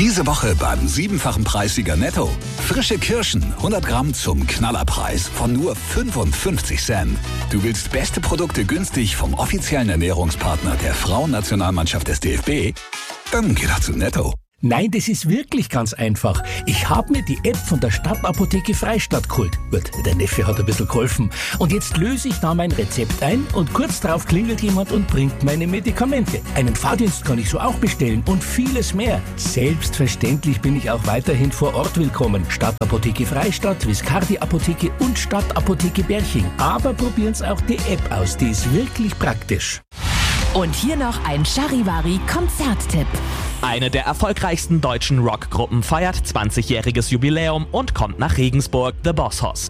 Diese Woche beim 7-fachen Preissieger Netto. Frische Kirschen, 100 Gramm zum Knallerpreis von nur 55 Cent. Du willst beste Produkte günstig vom offiziellen Ernährungspartner der Frauennationalmannschaft des DFB? Dann geh doch zu Netto. Nein, das ist wirklich ganz einfach. Ich habe mir die App von der Stadtapotheke Freistadt geholt. Gut, der Neffe hat ein bisschen geholfen. Und jetzt löse ich da mein Rezept ein und kurz darauf klingelt jemand und bringt meine Medikamente. Einen Fahrdienst kann ich so auch bestellen und vieles mehr. Selbstverständlich bin ich auch weiterhin vor Ort willkommen. Stadtapotheke Freistadt, Viscardi Apotheke und Stadtapotheke Berching. Aber probieren Sie auch die App aus, die ist wirklich praktisch. Und hier noch ein Charivari-Konzerttipp. Eine der erfolgreichsten deutschen Rockgruppen feiert 20-jähriges Jubiläum und kommt nach Regensburg, The Boss Hoss.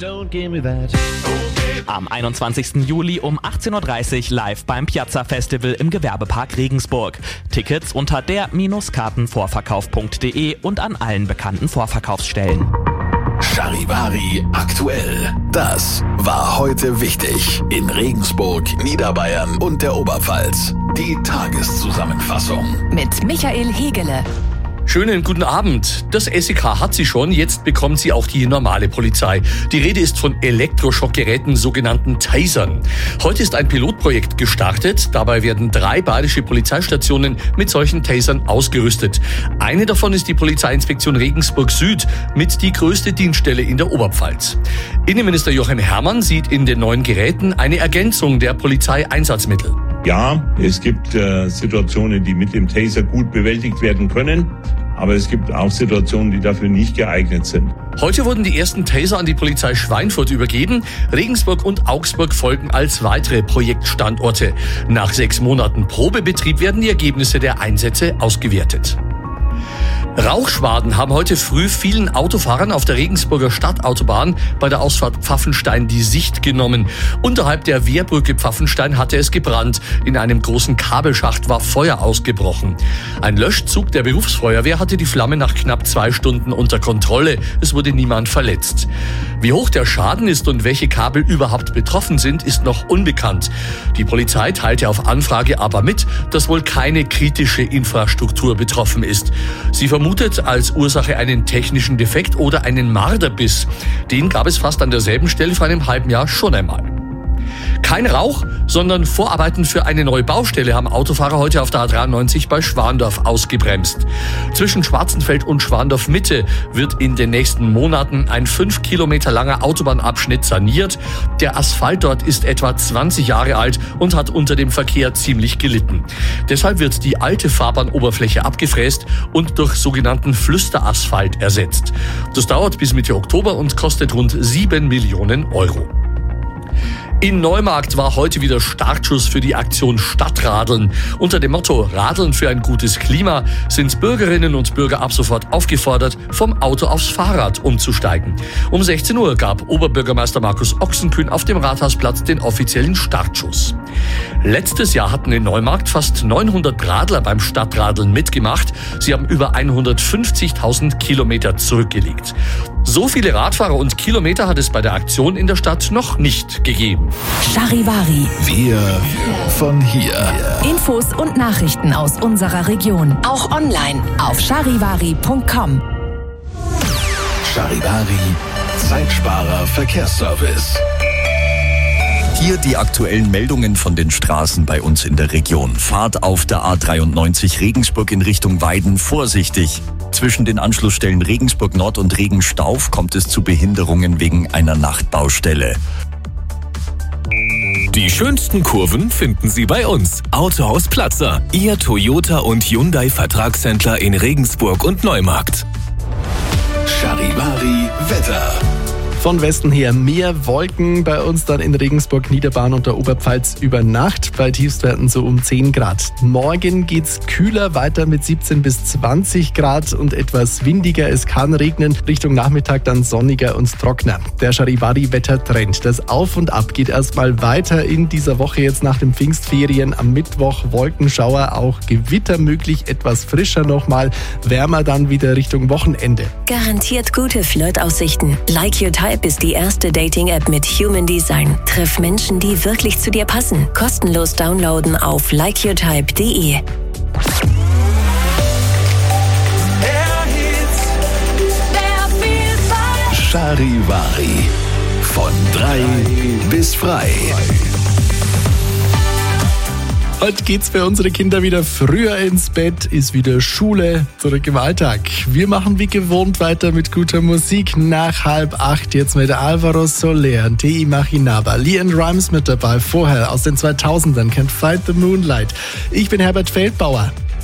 Am 21. Juli um 18.30 Uhr live beim Piazza Festival im Gewerbepark Regensburg. Tickets unter der-kartenvorverkauf.de und an allen bekannten Vorverkaufsstellen. Charivari aktuell. Das war heute wichtig in Regensburg, Niederbayern und der Oberpfalz. Die Tageszusammenfassung Mit Michael Hegele. Schönen guten Abend. Das SEK hat sie schon, jetzt bekommt sie auch die normale Polizei. Die Rede ist von Elektroschockgeräten, sogenannten Tasern. Heute ist ein Pilotprojekt gestartet. Dabei werden 3 bayerische Polizeistationen mit solchen Tasern ausgerüstet. Eine davon ist die Polizeiinspektion Regensburg Süd, mit die größte Dienststelle in der Oberpfalz. Innenminister Joachim Herrmann sieht in den neuen Geräten eine Ergänzung der Polizeieinsatzmittel. Ja, es gibt Situationen, die mit dem Taser gut bewältigt werden können, aber es gibt auch Situationen, die dafür nicht geeignet sind. Heute wurden die ersten Taser an die Polizei Schweinfurt übergeben. Regensburg und Augsburg folgen als weitere Projektstandorte. Nach 6 Monaten Probebetrieb werden die Ergebnisse der Einsätze ausgewertet. Rauchschwaden haben heute früh vielen Autofahrern auf der Regensburger Stadtautobahn bei der Ausfahrt Pfaffenstein die Sicht genommen. Unterhalb der Wehrbrücke Pfaffenstein hatte es gebrannt. In einem großen Kabelschacht war Feuer ausgebrochen. Ein Löschzug der Berufsfeuerwehr hatte die Flamme nach knapp 2 Stunden unter Kontrolle. Es wurde niemand verletzt. Wie hoch der Schaden ist und welche Kabel überhaupt betroffen sind, ist noch unbekannt. Die Polizei teilte auf Anfrage aber mit, dass wohl keine kritische Infrastruktur betroffen ist. Sie vermutet als Ursache einen technischen Defekt oder einen Marderbiss. Den gab es fast an derselben Stelle vor einem halben Jahr schon einmal. Kein Rauch, sondern Vorarbeiten für eine neue Baustelle haben Autofahrer heute auf der A93 bei Schwandorf ausgebremst. Zwischen Schwarzenfeld und Schwandorf Mitte wird in den nächsten Monaten ein 5 Kilometer langer Autobahnabschnitt saniert. Der Asphalt dort ist etwa 20 Jahre alt und hat unter dem Verkehr ziemlich gelitten. Deshalb wird die alte Fahrbahnoberfläche abgefräst und durch sogenannten Flüsterasphalt ersetzt. Das dauert bis Mitte Oktober und kostet rund 7 Millionen Euro. In Neumarkt war heute wieder Startschuss für die Aktion Stadtradeln. Unter dem Motto Radeln für ein gutes Klima sind Bürgerinnen und Bürger ab sofort aufgefordert, vom Auto aufs Fahrrad umzusteigen. Um 16 Uhr gab Oberbürgermeister Markus Ochsenkühn auf dem Rathausplatz den offiziellen Startschuss. Letztes Jahr hatten in Neumarkt fast 900 Radler beim Stadtradeln mitgemacht. Sie haben über 150.000 Kilometer zurückgelegt. So viele Radfahrer und Kilometer hat es bei der Aktion in der Stadt noch nicht gegeben. Charivari. Wir von hier. Infos und Nachrichten aus unserer Region. Auch online auf charivari.com. Charivari, Zeitsparer Verkehrsservice. Hier die aktuellen Meldungen von den Straßen bei uns in der Region. Fahrt auf der A93 Regensburg in Richtung Weiden vorsichtig. Zwischen den Anschlussstellen Regensburg Nord und Regenstauf kommt es zu Behinderungen wegen einer Nachtbaustelle. Die schönsten Kurven finden Sie bei uns. Autohaus Platzer, Ihr Toyota und Hyundai Vertragshändler in Regensburg und Neumarkt. Charivari Wetter. Von Westen her mehr Wolken, bei uns dann in Regensburg, Niederbayern und der Oberpfalz über Nacht, bei Tiefstwerten so um 10 Grad. Morgen geht's kühler, weiter mit 17 bis 20 Grad und etwas windiger. Es kann regnen, Richtung Nachmittag dann sonniger und trockener. Der Charivari-Wettertrend, das Auf und Ab geht erstmal weiter in dieser Woche jetzt nach den Pfingstferien. Am Mittwoch Wolkenschauer, auch Gewitter möglich, etwas frischer nochmal, wärmer dann wieder Richtung Wochenende. Garantiert gute Flirtaussichten. Like Your Type ist die erste Dating-App mit Human Design. Triff Menschen, die wirklich zu dir passen. Kostenlos downloaden auf likeyourtype.de. Charivari. Von 3 bis frei. Heute geht's für unsere Kinder wieder früher ins Bett, ist wieder Schule, zurück im Alltag. Wir machen wie gewohnt weiter mit guter Musik nach 7:30. Jetzt mit Alvaro Soler, Te Imaginaba, LeAnn Rimes mit dabei. Vorher aus den 2000ern, Can't Fight the Moonlight. Ich bin Herbert Feldbauer.